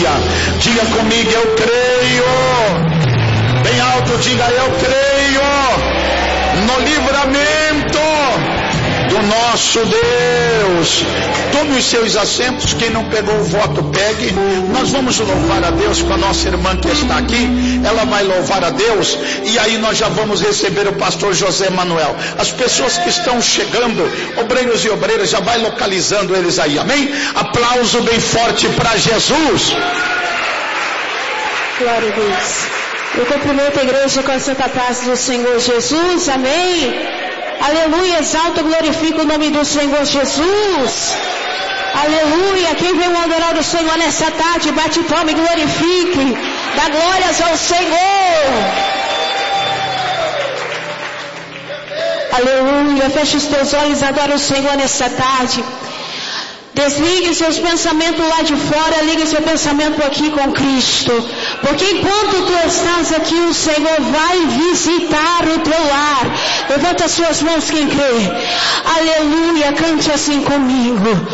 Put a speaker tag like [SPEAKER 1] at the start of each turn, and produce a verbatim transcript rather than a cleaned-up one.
[SPEAKER 1] Aleluia. Diga comigo, eu creio. Bem alto, diga, eu creio no livramento do nosso Deus. Tome os seus assentos. Quem não pegou o voto, pegue. Nós vamos louvar a Deus com a nossa irmã que está aqui. Ela vai louvar a Deus, e aí nós já vamos receber o pastor José Manuel. As pessoas que estão chegando, obreiros e obreiras, já vai localizando eles aí, amém? Aplauso bem forte para Jesus.
[SPEAKER 2] Glória a Deus. Eu cumprimento a igreja com a santa paz do Senhor Jesus, amém? Aleluia, exalta, glorifica o nome do Senhor Jesus. Aleluia, quem veio adorar o Senhor nessa tarde, bate palma e glorifique, dá glórias ao Senhor. Aleluia, fecha os teus olhos, adora o Senhor nessa tarde. Desligue seus pensamentos lá de fora, ligue seu pensamento aqui com Cristo. Porque enquanto tu estás aqui, o Senhor vai visitar o teu lar. Levanta as suas mãos quem crê. Aleluia, cante assim comigo.